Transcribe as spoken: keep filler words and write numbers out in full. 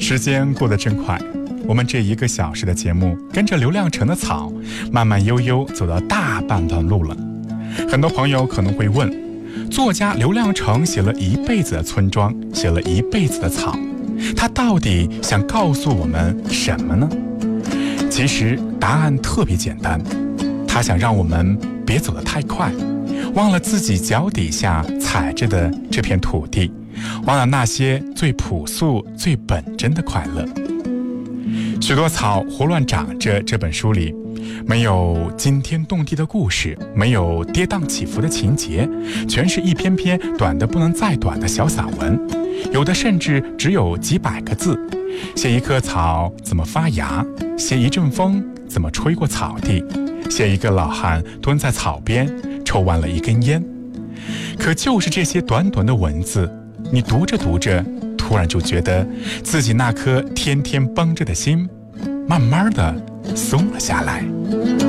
时间过得真快，我们这一个小时的节目跟着刘亮程的草慢慢悠悠走到大半段路了。很多朋友可能会问，作家刘亮程写了一辈子的村庄，写了一辈子的草，他到底想告诉我们什么呢？其实答案特别简单，他想让我们别走得太快，忘了自己脚底下踩着的这片土地，忘了那些最朴素最本真的快乐。许多草胡乱长着这本书里没有惊天动地的故事，没有跌宕起伏的情节，全是一篇篇短得不能再短的小散文，有的甚至只有几百个字，写一棵草怎么发芽，写一阵风怎么吹过草地，写一个老汉蹲在草边抽完了一根烟。可就是这些短短的文字，你读着读着，突然就觉得自己那颗天天绷着的心慢慢的松了下来。